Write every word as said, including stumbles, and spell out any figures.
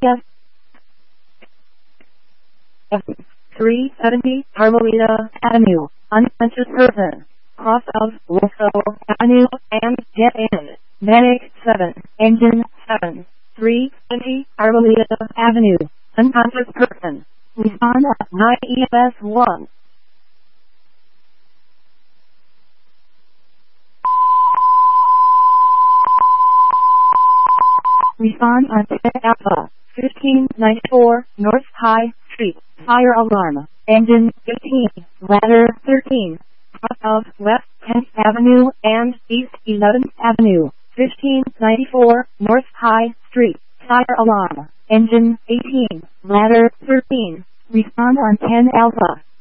Yes. three seventy Carmelita Avenue, unconscious person, cross of Wilso Avenue and dead end, Manic seven, engine seven, three seventy Carmelita Avenue, unconscious person, respond at nine E M S one. Respond on ten Alpha, fifteen ninety-four North High Street, fire alarm, engine fifteen, ladder thirteen, cross of West tenth Avenue and East eleventh Avenue, fifteen ninety-four North High Street, fire alarm, engine eighteen, ladder thirteen, respond on ten Alpha.